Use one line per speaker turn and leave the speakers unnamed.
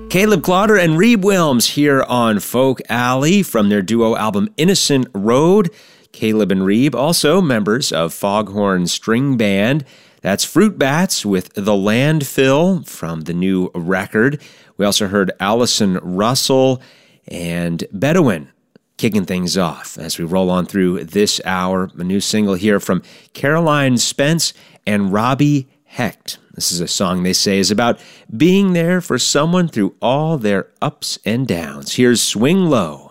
Caleb Clodder and Reeb Wilms here on Folk Alley from their duo album Innocent Road. Caleb and Reeb, also members of Foghorn String Band. That's Fruit Bats with The Landfill from the new record. We also heard Allison Russell and Bedouin kicking things off as we roll on through this hour. A new single here from Caroline Spence and Robbie Hecht. This is a song they say is about being there for someone through all their ups and downs. Here's Swing Low.